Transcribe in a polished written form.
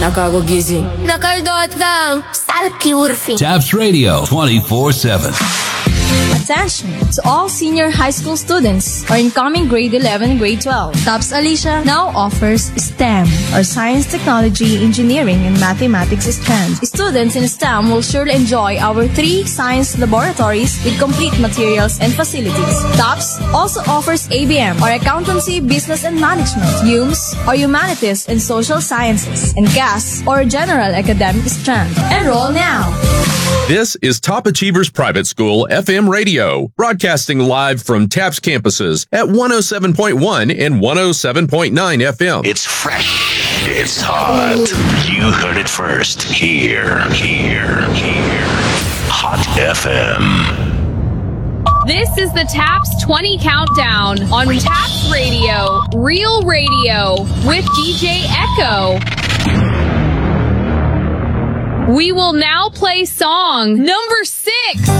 Nakagugising. Nakaldot lang. Salkiurfi. Taps Radio 24/7. Attention to all senior high school students or incoming grade 11 and grade 12. TAPS Alicia now offers STEM or Science, Technology, Engineering, and Mathematics strands. Students in STEM will surely enjoy our 3 science laboratories with complete materials and facilities. TAPS also offers ABM or Accountancy, Business and Management, HUMS or Humanities and Social Sciences, and GAS or General Academic strand. Enroll now! This is Top Achievers Private School FM Radio, broadcasting live from TAPS campuses at 107.1 and 107.9 FM. It's fresh. It's hot. You heard it first. Here. Hot FM. This is the TAPS 20 Countdown on TAPS Radio, Real Radio, with DJ Echo. We will now play song number 6.